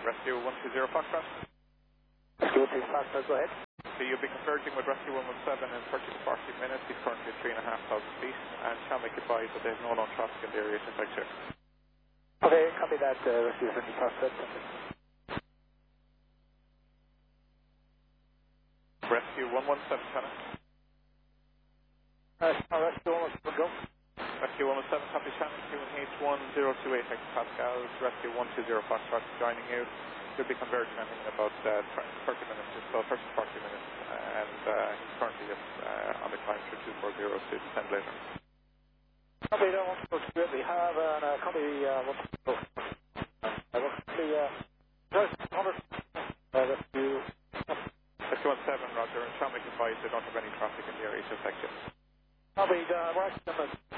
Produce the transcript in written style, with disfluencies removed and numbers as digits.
Rescue 120 Foxtrot. Rescue 120 Foxtrot, go ahead. So you'll be converging with Rescue 117 in 30 to 40 minutes. He's currently at 3,500 feet and shall make advise that there's no known traffic in the area to effect here. Okay, copy that, Rescue 120 Foxtrot. Rescue 117, Channel. Rescue 117, go. Rescue 117, copy Channel, QNH1028 hectopascals, Rescue 120 Foxtrot joining you. You'll be converging I think in about 30 minutes, so 30 to 40 minutes, and he's currently on the climb through 240 to descend later. Copy that one, we have a copy Rescue Rescue 17, Roger, and shall make advise they don't have any traffic in the area to affect you. Copy, right,